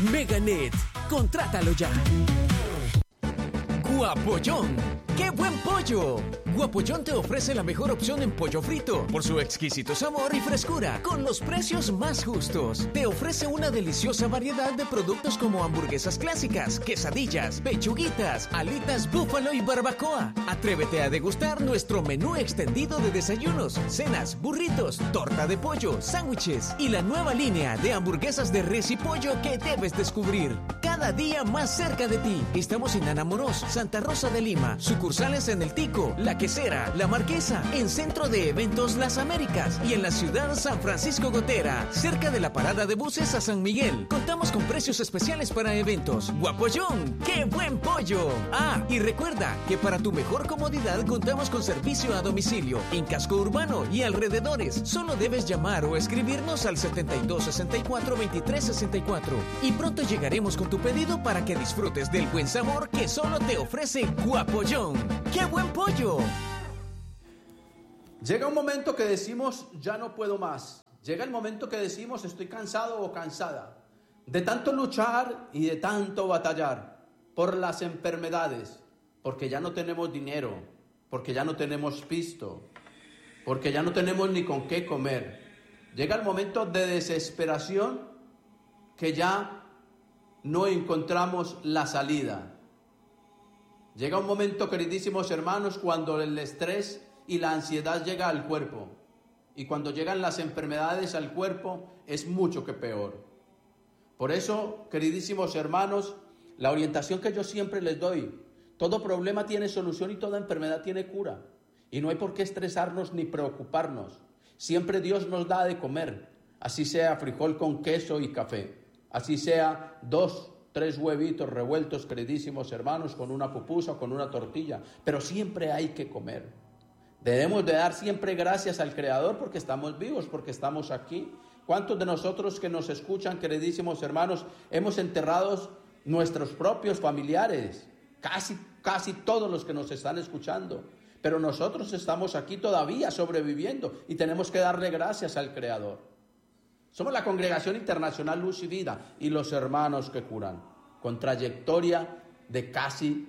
Meganet, contrátalo ya. Guapollón, ¡qué buen pollo! Guapollón te ofrece la mejor opción en pollo frito por su exquisito sabor y frescura, con los precios más justos. Te ofrece una deliciosa variedad de productos como hamburguesas clásicas, quesadillas, pechuguitas, alitas búfalo y barbacoa. Atrévete a degustar nuestro menú extendido de desayunos, cenas, burritos, torta de pollo, sándwiches y la nueva línea de hamburguesas de res y pollo que debes descubrir. Cada día más cerca de ti. Estamos en Anamoros, Santa Rosa de Lima, sucursales en El Tico, La Quesera, La Marquesa, en Centro de Eventos Las Américas y en la ciudad San Francisco Gotera, cerca de la parada de buses a San Miguel. Contamos con precios especiales para eventos. Guapollón, ¡qué buen pollo! Ah, y recuerda que para tu mejor comodidad contamos con servicio a domicilio en Casco Urbano y alrededores. Solo debes llamar o escribirnos al 7264-2364 y pronto llegaremos con tu pedido para que disfrutes del buen sabor que solo te ofrece Guapollón. ¡Qué buen pollo! Llega un momento que decimos, ya no puedo más. Llega el momento que decimos, estoy cansado o cansada de tanto luchar y de tanto batallar por las enfermedades, porque ya no tenemos dinero, porque ya no tenemos pisto, porque ya no tenemos ni con qué comer. Llega el momento de desesperación que ya no encontramos la salida. Llega un momento, queridísimos hermanos, cuando el estrés y la ansiedad llega al cuerpo. Y cuando llegan las enfermedades al cuerpo, es mucho que peor. Por eso, queridísimos hermanos, la orientación que yo siempre les doy, todo problema tiene solución y toda enfermedad tiene cura. Y no hay por qué estresarnos ni preocuparnos. Siempre Dios nos da de comer, así sea frijol con queso y café, así sea 2, 3 huevitos revueltos, queridísimos hermanos, con una pupusa o con una tortilla, pero siempre hay que comer. Debemos de dar siempre gracias al Creador porque estamos vivos, porque estamos aquí. ¿Cuántos de nosotros que nos escuchan, queridísimos hermanos, hemos enterrado nuestros propios familiares? Casi todos los que nos están escuchando. Pero nosotros estamos aquí todavía sobreviviendo y tenemos que darle gracias al Creador. Somos la Congregación Internacional Luz y Vida y los hermanos que curan, con trayectoria de casi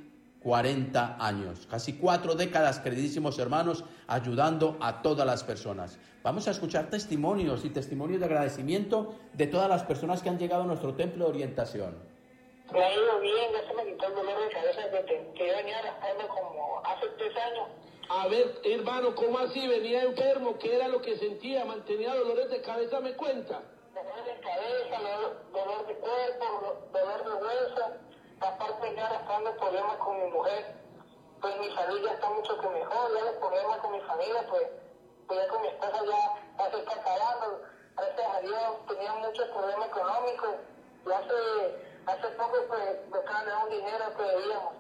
40 años, casi 4 décadas, queridísimos hermanos, ayudando a todas las personas. Vamos a escuchar testimonios y testimonios de agradecimiento de todas las personas que han llegado a nuestro templo de orientación. Me ha ido bien, ya se me quitó el dolor de cabeza que yo venía arrastrando como hace 3 años. A ver, hermano, ¿cómo así? ¿Venía enfermo? ¿Qué era lo que sentía? ¿Mantenía dolores de cabeza? ¿Me cuenta? Dolor de cabeza, dolor de cuerpo, dolor de hueso. Aparte ya arrastrando problemas con mi mujer. Pues mi familia está mucho que mejor. Ya los problemas con mi familia, pues ya con mi esposa ya se está acabando. Gracias a Dios tenía muchos problemas económicos. Y hace poco pues me acaban de dar un dinero que debíamos.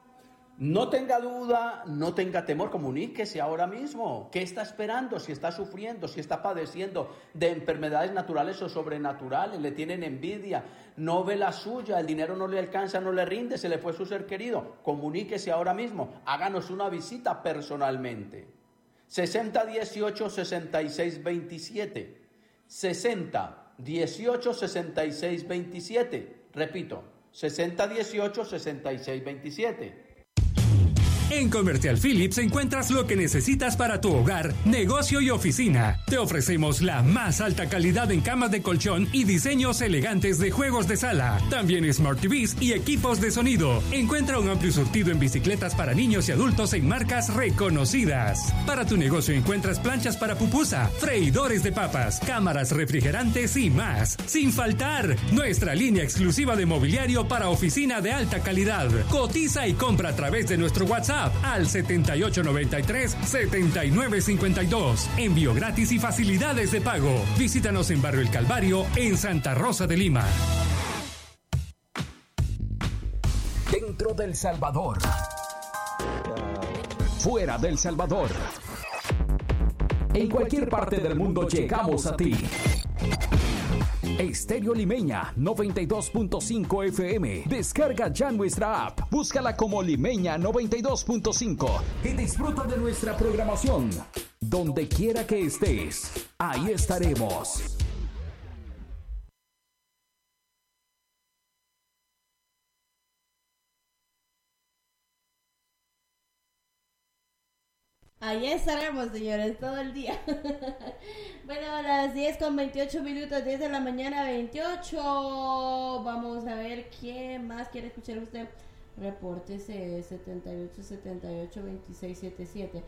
No tenga duda, no tenga temor, comuníquese ahora mismo. ¿Qué está esperando? Si está sufriendo, si está padeciendo de enfermedades naturales o sobrenaturales, le tienen envidia, no ve la suya, el dinero no le alcanza, no le rinde, se le fue su ser querido. Comuníquese ahora mismo, háganos una visita personalmente. 6018-6627. 6018-6627. Repito, 6018-6627. En Comercial Philips encuentras lo que necesitas para tu hogar, negocio y oficina. Te ofrecemos la más alta calidad en camas de colchón y diseños elegantes de juegos de sala. También Smart TVs y equipos de sonido. Encuentra un amplio surtido en bicicletas para niños y adultos en marcas reconocidas. Para tu negocio encuentras planchas para pupusa, freidores de papas, cámaras refrigerantes y más. Sin faltar, nuestra línea exclusiva de mobiliario para oficina de alta calidad. Cotiza y compra a través de nuestro WhatsApp al 7893-7952. Envío gratis y facilidades de pago. Visítanos en Barrio El Calvario, en Santa Rosa de Lima. Dentro del Salvador. Fuera del Salvador. En cualquier parte del mundo llegamos a ti. Estéreo Limeña 92.5 FM. Descarga ya nuestra app. Búscala como Limeña 92.5 y disfruta de nuestra programación. Donde quiera que estés, ahí estaremos. Ahí estaremos, señores, todo el día. Bueno, a las 10:28 minutos, 10 de la mañana, 28. Vamos a ver quién más quiere escuchar usted. Repórtese 7878-2677.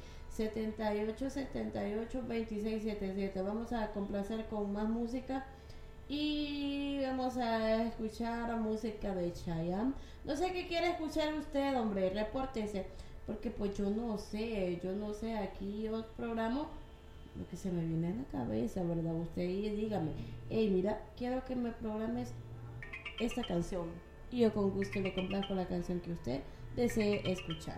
7878-2677. Vamos a complacer con más música. Y vamos a escuchar música de Chayanne. No sé qué quiere escuchar usted, hombre. Repórtese. Porque pues yo no sé, aquí os programo lo que se me viene a la cabeza, ¿verdad? Usted y dígame, hey, mira, quiero que me programes esta canción. Y yo con gusto le complazco la canción que usted desee escuchar.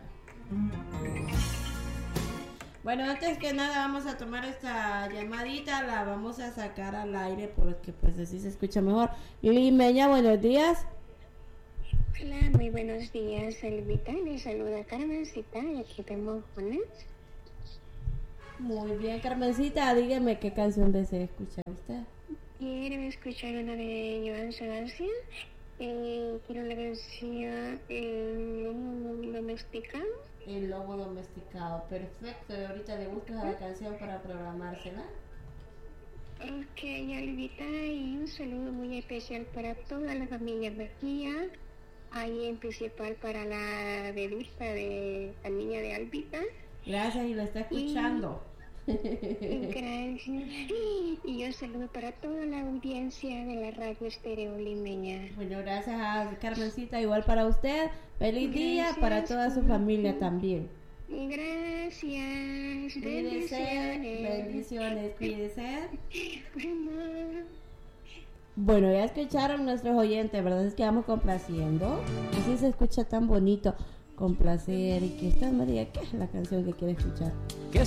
Bueno, antes que nada vamos a tomar esta llamadita, la vamos a sacar al aire porque pues así se escucha mejor. Limeña, buenos días. Hola, muy buenos días, Elvita. Les saluda Carmencita y aquí tenemos Juanes. Muy bien, Carmencita, dígame qué canción desea escuchar usted. Quiero escuchar una de Joan Sebastián. Quiero la canción El Lobo Domesticado. El Lobo Domesticado, perfecto. Y ahorita le buscas a la canción para programársela. Ok, Elvita, y un saludo muy especial para toda la familia Mejía. Ahí en principal para la bebita de la niña de Albita. Gracias, y lo está escuchando. Gracias. Y yo saludo para toda la audiencia de la radio Estéreo Limeña. Bueno, gracias a Carmencita, igual para usted. Feliz día para toda su familia también. Gracias. Bendiciones, cuídese. Bueno, ya escucharon nuestros oyentes, ¿verdad? Es que vamos complaciendo. Así se escucha tan bonito, complacer y que usted me diga qué es la canción que quiere escuchar.